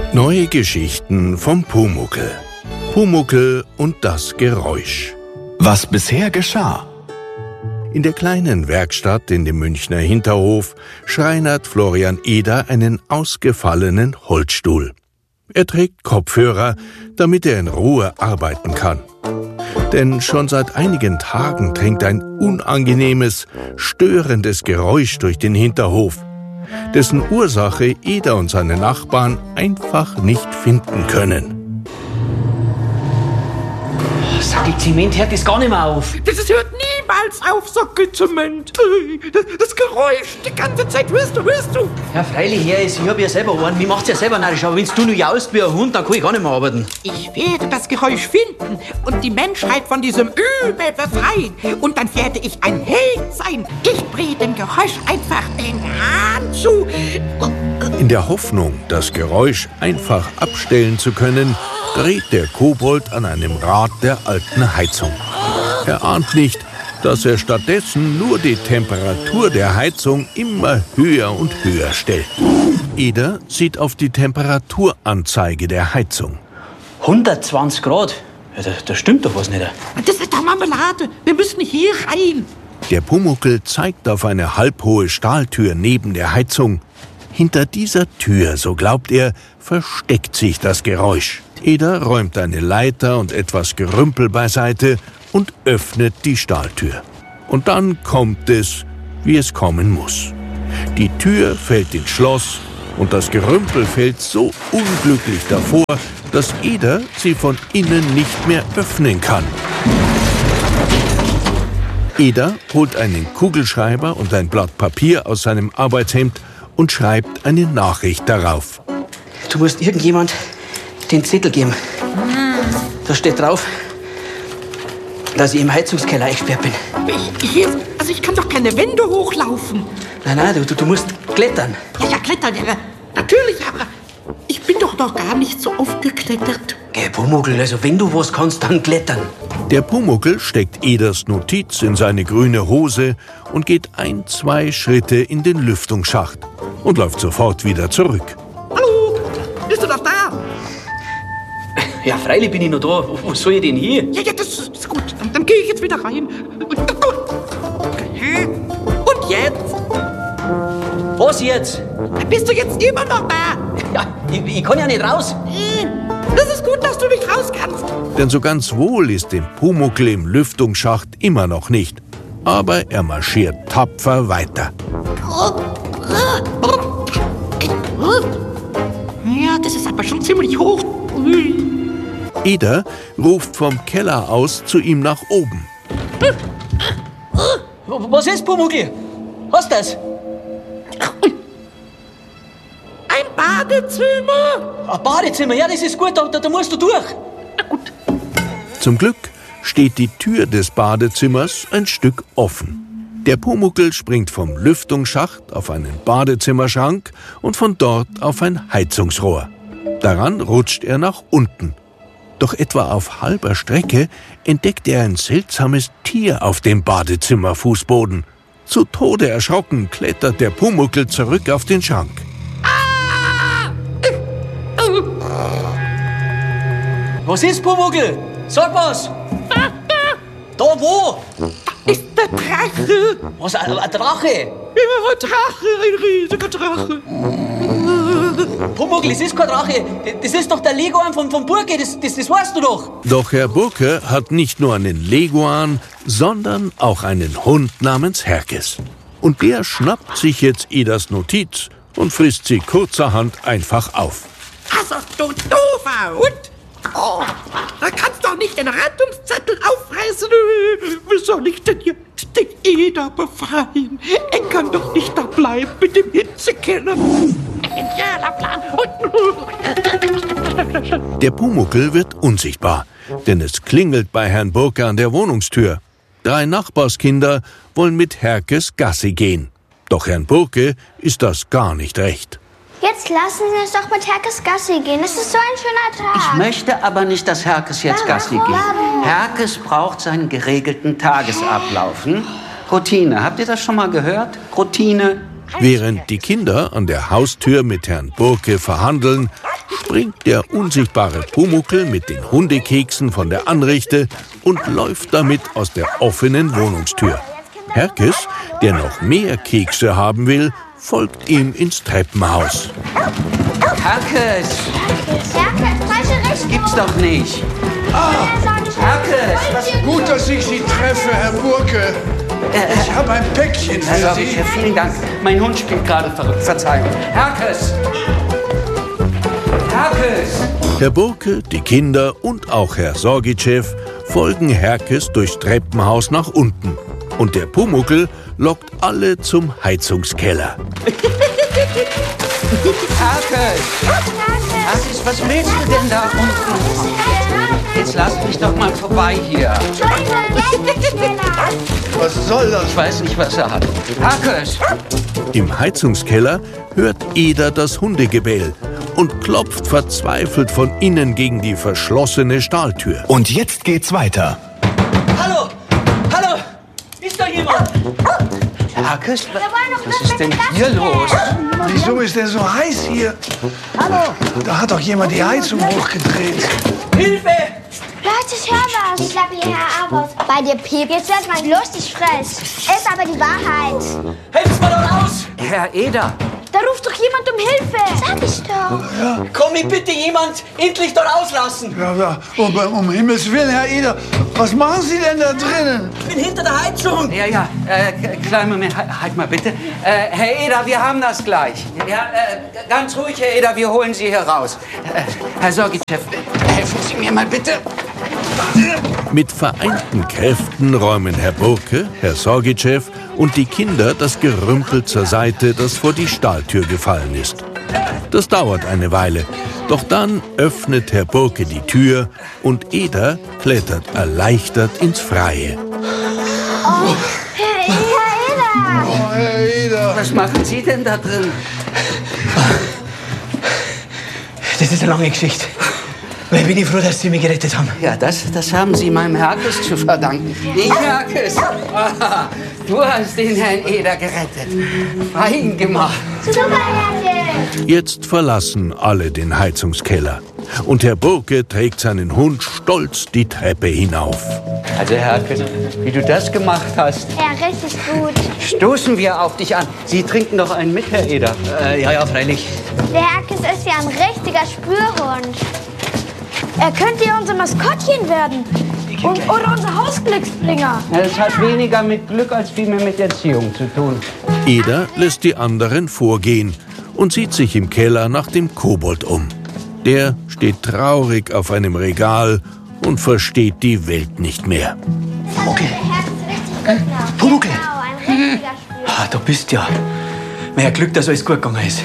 Neue Geschichten vom Pumuckl. Pumuckl und das Geräusch. Was bisher geschah. In der kleinen Werkstatt in dem Münchner Hinterhof schreinert Florian Eder einen ausgefallenen Holzstuhl. Er trägt Kopfhörer, damit er in Ruhe arbeiten kann. Denn schon seit einigen Tagen dringt ein unangenehmes, störendes Geräusch durch den Hinterhof, dessen Ursache Eder und seine Nachbarn einfach nicht finden können. Sackelzement hört das gar nicht mehr auf. Das hört niemals auf, Sackelzement. Das Geräusch, die ganze Zeit, hörst du? Ja, freilich, Herr, ich hab ja selber einen. Mir macht's ja selber narrisch, aber wenn's du nur jaust wie ein Hund, dann kann ich gar nicht mehr arbeiten. Ich werde das Geräusch finden und die Menschheit von diesem Übel befreien. Und dann werde ich ein Held sein. Ich drehe dem Geräusch einfach den Hahn zu. In der Hoffnung, das Geräusch einfach abstellen zu können, dreht der Kobold an einem Rad der alten Heizung. Er ahnt nicht, dass er stattdessen nur die Temperatur der Heizung immer höher und höher stellt. Eder sieht auf die Temperaturanzeige der Heizung. 120 Grad? Ja, da stimmt doch was nicht. Das ist doch Marmelade. Wir müssen hier rein. Der Pumuckl zeigt auf eine halbhohe Stahltür neben der Heizung. Hinter dieser Tür, so glaubt er, versteckt sich das Geräusch. Eder räumt eine Leiter und etwas Gerümpel beiseite und öffnet die Stahltür. Und dann kommt es, wie es kommen muss. Die Tür fällt ins Schloss und das Gerümpel fällt so unglücklich davor, dass Eder sie von innen nicht mehr öffnen kann. Eder holt einen Kugelschreiber und ein Blatt Papier aus seinem Arbeitshemd und schreibt eine Nachricht darauf. Du musst irgendjemand den Zettel geben. Da steht drauf, dass ich im Heizungskeller eingesperrt bin. Ich kann doch keine Wände hochlaufen. Nein, du musst klettern. Ja, klettern, ja. Natürlich, aber ich bin doch noch gar nicht so oft geklettert. Pumuckl, also wenn du was kannst, dann klettern. Der Pumuckl steckt Eders Notiz in seine grüne Hose und geht 1-2 Schritte in den Lüftungsschacht und läuft sofort wieder zurück. Hallo, bist du noch da? Ja, freilich bin ich noch da. Wo soll ich denn hier? Ja, das ist gut. Dann gehe ich jetzt wieder rein. Okay. Und jetzt? Was jetzt? Bist du jetzt immer noch da? Ja, ich kann ja nicht raus. Das ist gut, dass du nicht raus kannst. Denn so ganz wohl ist dem Pumuckl im Lüftungsschacht immer noch nicht. Aber er marschiert tapfer weiter. Ja, das ist aber schon ziemlich hoch. Eder ruft vom Keller aus zu ihm nach oben. Was ist, Pumuckl? Hast du das? Ein Badezimmer. Ein Badezimmer, ja, das ist gut, da musst du durch. Na gut. Zum Glück steht die Tür des Badezimmers ein Stück offen. Der Pumuckl springt vom Lüftungsschacht auf einen Badezimmerschrank und von dort auf ein Heizungsrohr. Daran rutscht er nach unten. Doch etwa auf halber Strecke entdeckt er ein seltsames Tier auf dem Badezimmerfußboden. Zu Tode erschrocken klettert der Pumuckl zurück auf den Schrank. Was ist, Pumuckl? Sag was! Da wo? Da ist der Drache. Was, ein Drache? Ja, Drache, ein riesiger Drache. Pumuckl, es ist kein Drache. Das ist doch der Leguan von Burke, das weißt du doch. Doch Herr Burke hat nicht nur einen Leguan, sondern auch einen Hund namens Herkes. Und der schnappt sich jetzt Eders Notiz und frisst sie kurzerhand einfach auf. Also, du doofer Hund. Oh, da kannst du doch nicht den Rettungszettel aufreißen. Wie soll ich denn jetzt den Eder befreien? Er kann doch nicht da bleiben mit dem Hitzekeller. Genialer Plan. Der Pumuckl wird unsichtbar, denn es klingelt bei Herrn Burke an der Wohnungstür. 3 Nachbarskinder wollen mit Herkes Gassi gehen. Doch Herrn Burke ist das gar nicht recht. Jetzt lassen Sie uns doch mit Herkes Gassi gehen. Es ist so ein schöner Tag. Ich möchte aber nicht, dass Herkes jetzt Gassi geht. Herkes braucht seinen geregelten Tagesablauf. Routine. Habt ihr das schon mal gehört? Routine. Während die Kinder an der Haustür mit Herrn Burke verhandeln, springt der unsichtbare Pumuckl mit den Hundekeksen von der Anrichte und läuft damit aus der offenen Wohnungstür. Herkes, der noch mehr Kekse haben will, folgt ihm ins Treppenhaus. Herkes! Herkes, falsche Richtung. Gibt's doch nicht. Herkes! Was? Gut, dass ich Sie treffe, Herr Burke. Ich habe ein Päckchen für Herr Sie. Sorge, vielen Dank. Mein Hund spielt gerade verrückt. Verzeihung. Herkes! Herkes! Herr Burke, die Kinder und auch Herr Sorgitschew folgen Herkes durchs Treppenhaus nach unten. Und der Pumuckl lockt alle zum Heizungskeller. Herkes! Herkes, was willst du denn da unten? Jetzt lass mich doch mal vorbei hier. Was soll das? Ich weiß nicht, was er hat. Herkes! Im Heizungskeller hört Eder das Hundegebell und klopft verzweifelt von innen gegen die verschlossene Stahltür. Und jetzt geht's weiter. Hallo! Hallo! Ist da jemand? Herkes, was ist denn hier los? Wieso ist der so heiß hier? Hallo. Da hat doch jemand die Heizung hochgedreht. Hilfe! Leute, ich hör was. Ich glaube, hierher aus. Bei dir, Piep. Jetzt wird man lustig frech. Ist aber die Wahrheit. Helft mal doch raus! Herr Eder, Da ruft doch jemand um Hilfe. Sag ich doch. Komm mich bitte jemand endlich dort rauslassen! Ja, um Himmels Willen, Herr Eder, was machen Sie denn da drinnen? Ich bin hinter der Heizung! ja, kleinen Moment, halt mal bitte. Herr Eder, wir haben das gleich. Ja, ganz ruhig, Herr Eder, wir holen Sie hier raus. Herr Sorgitschew, helfen Sie mir mal bitte. Mit vereinten Kräften räumen Herr Burke, Herr Sorgitschew und die Kinder das Gerümpel zur Seite, das vor die Stahltür gefallen ist. Das dauert eine Weile, doch dann öffnet Herr Burke die Tür und Eder klettert erleichtert ins Freie. Herr Eder. Oh, Herr Eder. Was machen Sie denn da drin? Das ist eine lange Geschichte. Aber ich bin ich froh, dass Sie mich gerettet haben. Ja, das haben Sie meinem Herkes zu verdanken. Ich, Herkes, du hast den Herrn Eder gerettet. Fein gemacht. Super, Herrchen. Jetzt verlassen alle den Heizungskeller und Herr Burke trägt seinen Hund stolz die Treppe hinauf. Also, Herkes, wie du das gemacht hast, Ja, richtig gut. stoßen wir auf dich an. Sie trinken doch einen mit, Herr Eder. Ja, freilich. Der Herkes ist ja ein richtiger Spürhund. Er könnte ja unser Maskottchen werden. Oder unser Hausglücksbringer. Es hat weniger mit Glück als vielmehr mit Erziehung zu tun. Eder lässt die anderen vorgehen und sieht sich im Keller nach dem Kobold um. Der steht traurig auf einem Regal und versteht die Welt nicht mehr. Pumuckl. Der Herkes ist richtig gut. Pumuckl. Genau, ein richtiger Spürhund. Du bist ja. Mein Glück, dass alles gut gegangen ist.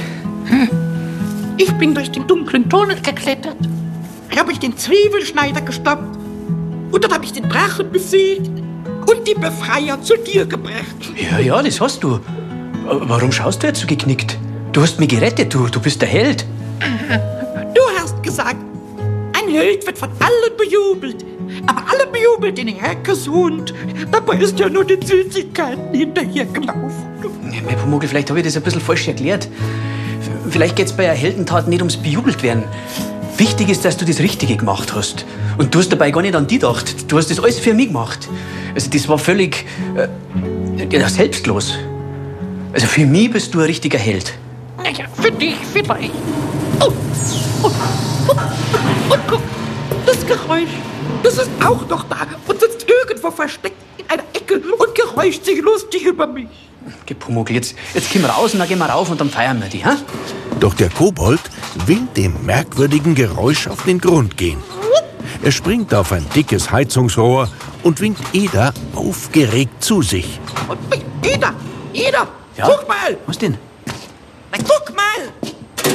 Ich bin durch den dunklen Tunnel geklettert. Da habe ich den Zwiebelschneider gestoppt. Und dann habe ich den Drachen besiegt und die Befreier zu dir gebracht. Ja, das hast du. Aber warum schaust du jetzt so geknickt? Du hast mich gerettet, du bist der Held. Du hast gesagt, ein Held wird von allen bejubelt. Aber alle bejubelt den Herkeshund. Dabei ist ja nur den Süßigkeiten hinterhergelaufen. Ja, mein Pumuckl, vielleicht habe ich das ein bisschen falsch erklärt. Vielleicht geht es bei einer Heldentat nicht ums Bejubelt werden. Wichtig ist, dass du das Richtige gemacht hast. Und du hast dabei gar nicht an die gedacht. Du hast das alles für mich gemacht. Also das war völlig selbstlos. Also für mich bist du ein richtiger Held. Naja, für dich vielleicht. Und guck, das Geräusch, das ist auch noch da und sitzt irgendwo versteckt in einer Ecke und geräuscht sich lustig über mich. Geh, Pumuckl, jetzt komm raus und dann gehen wir rauf und dann feiern wir die, ha? Doch der Kobold will dem merkwürdigen Geräusch auf den Grund gehen. Er springt auf ein dickes Heizungsrohr und winkt Eder aufgeregt zu sich. Und Eder, Ja? guck mal, Was denn? guck mal.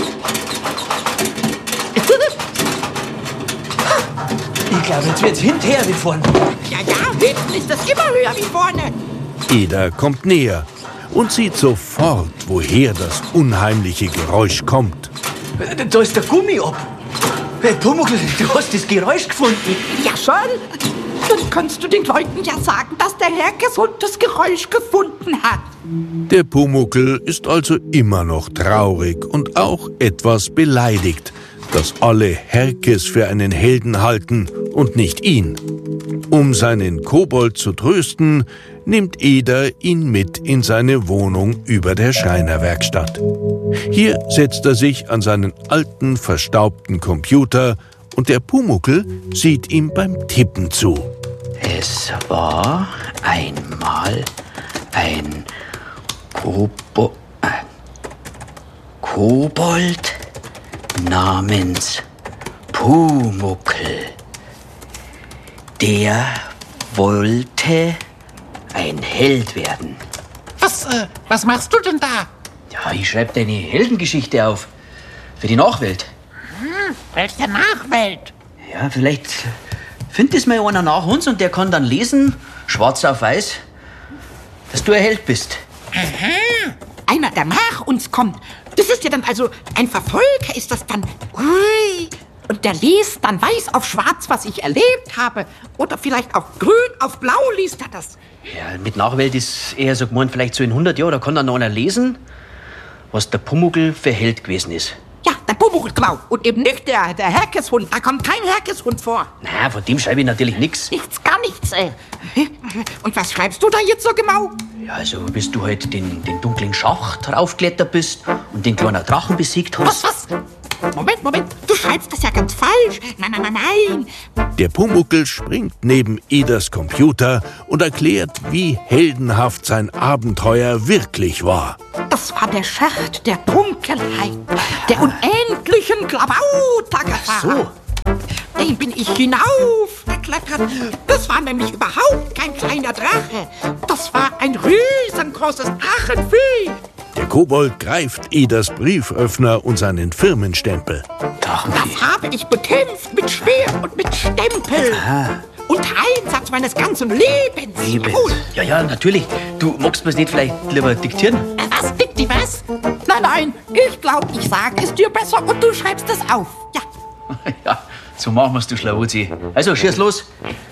Ich glaube, jetzt wird's hinterher wie vorne. Ja, hinten ist das immer höher wie vorne. Eder kommt näher und sieht sofort, woher das unheimliche Geräusch kommt. Da ist der Gummi ab. Hey, Pumuckl, du hast das Geräusch gefunden. Ja, schon. Dann kannst du den Leuten ja sagen, dass der Herkeshund das Geräusch gefunden hat. Der Pumuckl ist also immer noch traurig und auch etwas beleidigt, dass alle Herkes für einen Helden halten und nicht ihn. Um seinen Kobold zu trösten, nimmt Eder ihn mit in seine Wohnung über der Schreinerwerkstatt. Hier setzt er sich an seinen alten, verstaubten Computer und der Pumuckl sieht ihm beim Tippen zu. Es war einmal ein Kobold namens Pumuckl. Der wollte ein Held werden. Was machst du denn da? Ja, ich schreibe deine Heldengeschichte auf. Für die Nachwelt. Welche Nachwelt? Ja, vielleicht findet es mal einer nach uns und der kann dann lesen, schwarz auf weiß, dass du ein Held bist. Aha. Einer, der nach uns kommt. Das ist ja dann also ein Verfolger, ist das dann? Ui. Und der liest dann weiß auf schwarz, was ich erlebt habe. Oder vielleicht auf grün, auf blau liest er das. Ja, mit Nachwelt ist eher so gemeint, vielleicht so in 100 Jahren, da kann dann noch einer lesen, was der Pumuckl für Held gewesen ist. Ja, der Pumuckl, genau. Und eben nicht der Herkeshund. Da kommt kein Herkeshund vor. Na, von dem schreibe ich natürlich nichts. Nichts, gar nichts, ey. Und was schreibst du da jetzt so genau? Ja, also bis du halt den dunklen Schacht raufgeklettert bist und den kleinen Drachen besiegt hast. Was? Moment. Du schreibst das ja ganz falsch. Nein. Der Pumuckl springt neben Eders Computer und erklärt, wie heldenhaft sein Abenteuer wirklich war. Das war der Schacht der Dunkelheit, der unendlichen Klabautergefahr. So. Den bin ich hinaufgeklettert. Das war nämlich überhaupt kein kleiner Drache. Das war ein riesengroßes Drachenvieh. Der Kobold greift Eders Brieföffner und seinen Firmenstempel. Das habe ich bekämpft mit Schwert und mit Stempel. Unter Einsatz meines ganzen Lebens. Jawohl. Ja, natürlich. Du magst mir's nicht vielleicht lieber diktieren? Was? Was? Nein. Ich glaube, ich sage es dir besser und du schreibst es auf. Ja. Ja, so machen wir's, du Schlawuzi. Also, schieß los.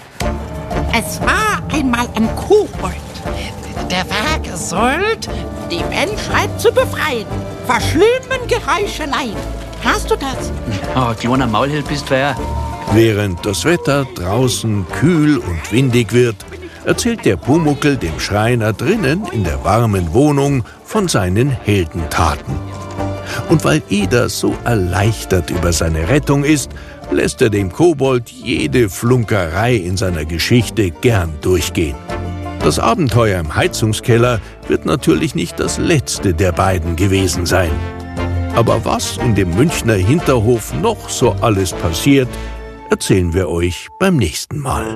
Es war einmal ein Kobold. Der war gesollt, die Menschheit zu befreien. Vor schlimmen Geräuscheleien. Hast du das? Ja, kleiner Maulheld bist du ja. Während das Wetter draußen kühl und windig wird, erzählt der Pumuckl dem Schreiner drinnen in der warmen Wohnung von seinen Heldentaten. Und weil Eder so erleichtert über seine Rettung ist, lässt er dem Kobold jede Flunkerei in seiner Geschichte gern durchgehen. Das Abenteuer im Heizungskeller wird natürlich nicht das letzte der beiden gewesen sein. Aber was in dem Münchner Hinterhof noch so alles passiert, erzählen wir euch beim nächsten Mal.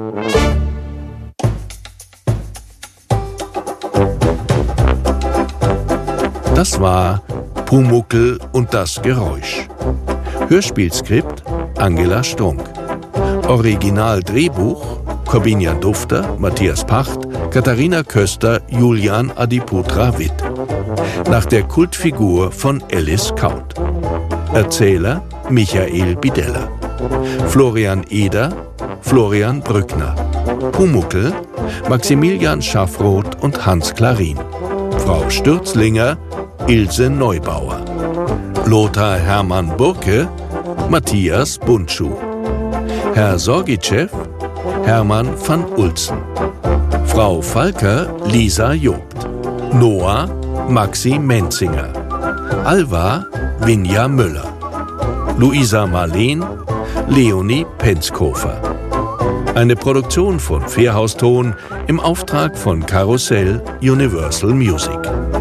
Das war Pumuckl und das Geräusch. Hörspielskript Angela Strunk. Originaldrehbuch Corbinian Dufter, Matthias Pacht, Katharina Köster, Julian Adiputra Witt. Nach der Kultfigur von Alice Kaut. Erzähler Michael Bideller. Florian Eder, Florian Brückner. Pumuckl, Maximilian Schaffroth und Hans Klarin. Frau Stürzlinger, Ilse Neubauer. Lothar Hermann Burke, Matthias Bundschuh. Herr Sorgitschew, Hermann van Ulzen. Frau Falker, Lisa Jobt. Noah, Maxi Menzinger. Alva, Vinja Müller. Luisa Marleen, Leonie Penzkofer. Eine Produktion von Fairhaus Ton im Auftrag von Karussell Universal Music.